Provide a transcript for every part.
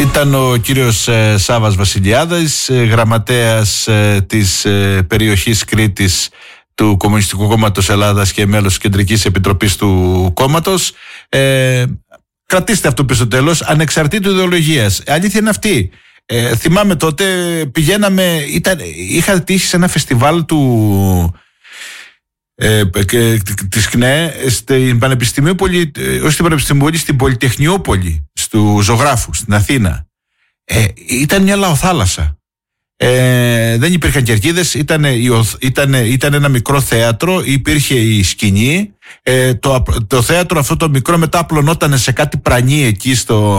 Ήταν ο κύριος Σάββας Βασιλιάδης, γραμματέας της περιοχής Κρήτης του Κομμουνιστικού Κόμματος Ελλάδας και μέλος της Κεντρικής Επιτροπής του κόμματος. Κρατήστε αυτό πίσω στο τέλος, ανεξαρτήτου ιδεολογίας. Αλήθεια είναι αυτή. Θυμάμαι τότε πηγαίναμε, είχα τύχει σε ένα φεστιβάλ της ΚΝΕ στην Πανεπιστημιούπολη, όχι στην Πανεπιστημιούπολη, στην Πολυτεχνιούπολη, στου Ζωγράφου, στην Αθήνα. Ήταν μια λαοθάλασσα. Δεν υπήρχαν κερκίδες, ήταν ένα μικρό θέατρο, υπήρχε η σκηνή. Το θέατρο αυτό το μικρό μετά απλωνόταν σε κάτι πρανί εκεί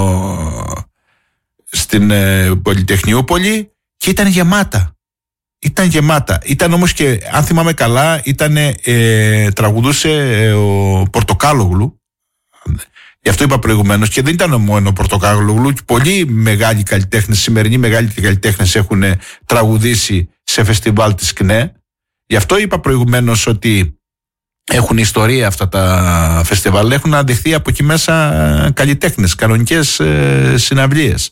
στην Πολυτεχνιούπολη και ήταν γεμάτα. Ήταν όμως και, αν θυμάμαι καλά, τραγουδούσε ο Πορτοκάλογλου. Γι' αυτό είπα προηγουμένως, και δεν ήταν μόνο ο Πορτοκάλογλου. Πολλοί μεγάλοι καλλιτέχνες, σημερινοί μεγάλοι καλλιτέχνες έχουν τραγουδήσει σε φεστιβάλ της ΚΝΕ. Γι' αυτό είπα προηγουμένως ότι έχουν ιστορία αυτά τα φεστιβάλ. Έχουν αντιχθεί από εκεί μέσα καλλιτέχνες, κανονικές συναυλίες.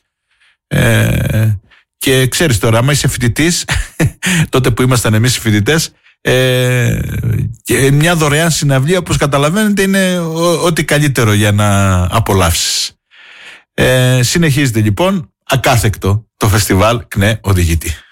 Και ξέρεις τώρα, άμα είσαι φοιτητής, τότε που ήμασταν εμείς οι φοιτητές, και μια δωρεάν συναυλία, όπως καταλαβαίνετε, είναι ό,τι καλύτερο για να απολαύσεις. Συνεχίζεται λοιπόν ακάθεκτο το φεστιβάλ ΚΝΕ Οδηγητή.